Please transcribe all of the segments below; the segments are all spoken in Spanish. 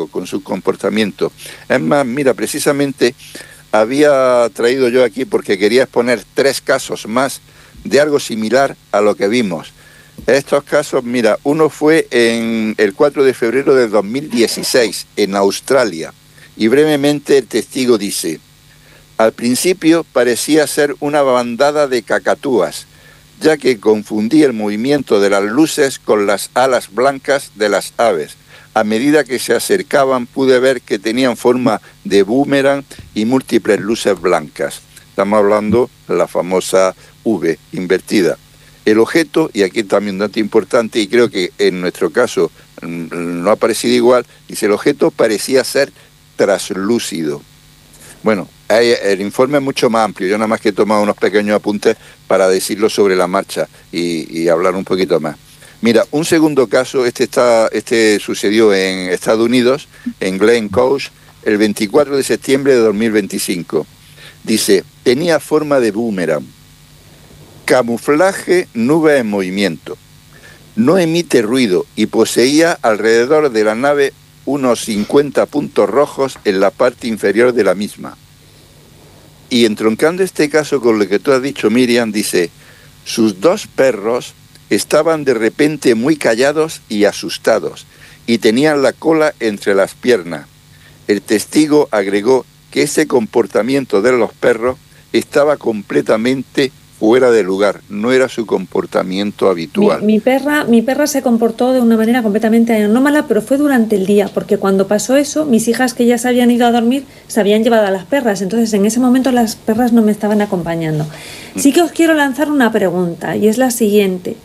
algo con su comportamiento. Es más, mira, precisamente había traído yo aquí porque quería exponer 3 casos más de algo similar a lo que vimos. Estos casos, mira, uno fue en el 4 de febrero de 2016 en Australia, y brevemente el testigo dice: al principio parecía ser una bandada de cacatúas, ya que confundí el movimiento de las luces con las alas blancas de las aves. A medida que se acercaban pude ver que tenían forma de boomerang y múltiples luces blancas. Estamos hablando de la famosa V invertida. El objeto, y aquí también un dato importante, y creo que en nuestro caso no ha parecido igual, dice: el objeto parecía ser traslúcido. Bueno, el informe es mucho más amplio, yo nada más que he tomado unos pequeños apuntes para decirlo sobre la marcha y hablar un poquito más. Mira, un segundo caso, este sucedió en Estados Unidos, en Glen Coast, el 24 de septiembre de 2025. Dice: tenía forma de boomerang, camuflaje, nube en movimiento, no emite ruido y poseía alrededor de la nave unos 50 puntos rojos en la parte inferior de la misma. Y entroncando este caso con lo que tú has dicho, Miriam, dice: sus 2 perros estaban de repente muy callados y asustados, y tenían la cola entre las piernas. El testigo agregó que ese comportamiento de los perros estaba completamente fuera de lugar, no era su comportamiento habitual. Mi perra se comportó de una manera completamente anómala, pero fue durante el día, porque cuando pasó eso, mis hijas, que ya se habían ido a dormir, se habían llevado a las perras, entonces en ese momento las perras no me estaban acompañando. Sí que os quiero lanzar una pregunta, y es la siguiente: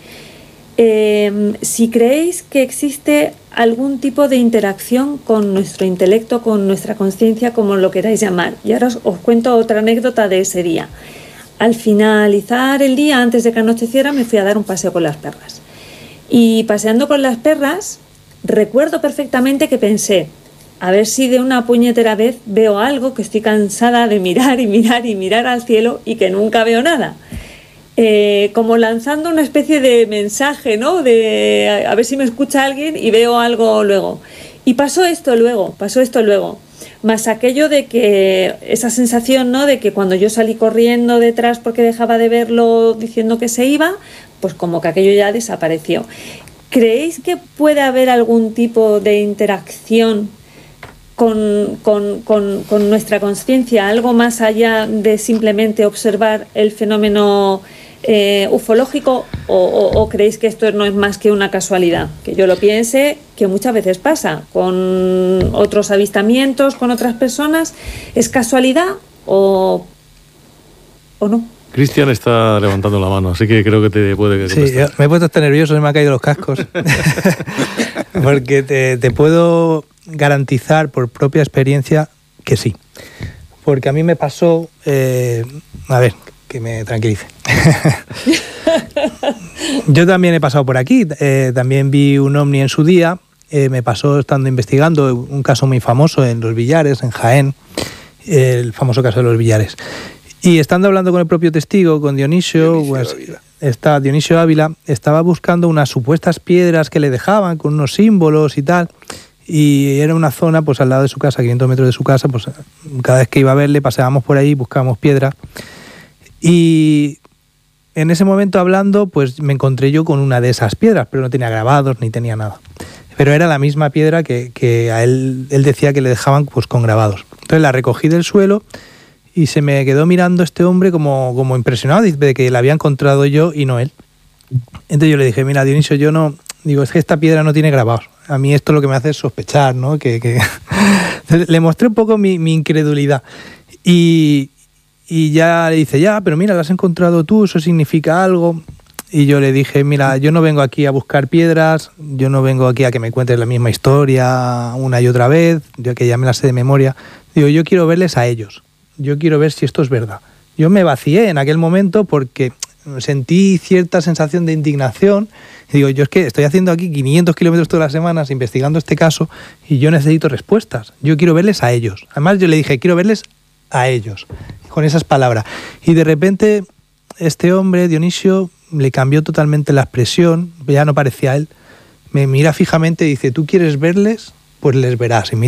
si creéis que existe algún tipo de interacción con nuestro intelecto, con nuestra conciencia, como lo queráis llamar. Y ahora os cuento otra anécdota de ese día. Al finalizar el día, antes de que anocheciera, me fui a dar un paseo con las perras. Y paseando con las perras, recuerdo perfectamente que pensé: a ver si de una puñetera vez veo algo, que estoy cansada de mirar y mirar y mirar al cielo y que nunca veo nada. Como lanzando una especie de mensaje, ¿no? De a ver si me escucha alguien y veo algo luego. Y pasó esto luego. Más aquello de que esa sensación, ¿no?, de que cuando yo salí corriendo detrás porque dejaba de verlo diciendo que se iba, pues como que aquello ya desapareció. ¿Creéis que puede haber algún tipo de interacción con nuestra conciencia, algo más allá de simplemente observar el fenómeno ufológico, o creéis que esto no es más que una casualidad? Que yo lo piense, que muchas veces pasa con otros avistamientos, con otras personas. ¿Es casualidad o no? Cristian está levantando la mano, así que creo que te puede contestar. Sí, me he puesto hasta nervioso, se me han caído los cascos. Porque te puedo garantizar por propia experiencia que sí. Porque a mí me pasó... a ver, que me tranquilice. Yo también he pasado por aquí. También vi un ovni en su día. Me pasó estando investigando un caso muy famoso en Los Villares, en Jaén. El famoso caso de Los Villares. Y estando hablando con el propio testigo, con Dionisio Ávila, estaba buscando unas supuestas piedras que le dejaban con unos símbolos y tal. Y era una zona, pues al lado de su casa, 500 metros de su casa, pues cada vez que iba a verle paseábamos por ahí, buscábamos piedras. Y en ese momento hablando, pues me encontré yo con una de esas piedras, pero no tenía grabados ni tenía nada. Pero era la misma piedra que a él decía que le dejaban pues con grabados. Entonces la recogí del suelo y se me quedó mirando este hombre como impresionado de que la había encontrado yo y no él. Entonces yo le dije: mira, Dionisio, yo no... Digo, es que esta piedra no tiene grabados. A mí esto lo que me hace es sospechar, ¿no? Le mostré un poco mi incredulidad. Y ya le dice: ya, pero mira, la has encontrado tú, eso significa algo. Y yo le dije: mira, yo no vengo aquí a buscar piedras, yo no vengo aquí a que me cuentes la misma historia una y otra vez, yo que ya me la sé de memoria. Digo, yo quiero verles a ellos. Yo quiero ver si esto es verdad. Yo me vacié en aquel momento porque sentí cierta sensación de indignación. Y digo, yo es que estoy haciendo aquí 500 kilómetros todas las semanas investigando este caso y yo necesito respuestas. Yo quiero verles a ellos. Además, yo le dije: quiero verles a ellos, con esas palabras. Y de repente, este hombre, Dionisio, le cambió totalmente la expresión, ya no parecía él. Me mira fijamente y dice: ¿tú quieres verles? Pues les verás. Y me